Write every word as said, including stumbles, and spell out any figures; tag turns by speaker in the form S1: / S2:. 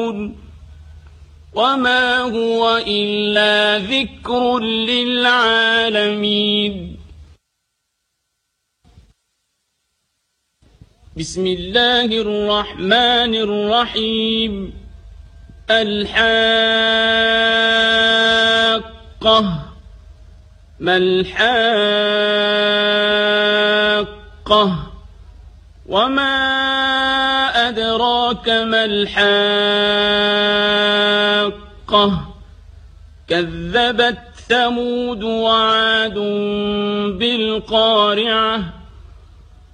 S1: وما هو إلا ذكر للعالمين. بسم الله الرحمن الرحيم. الحاقة. ما الحاقة؟ وما أدراك ما الحاقة؟ كذبت ثمود وعاد بالقارعة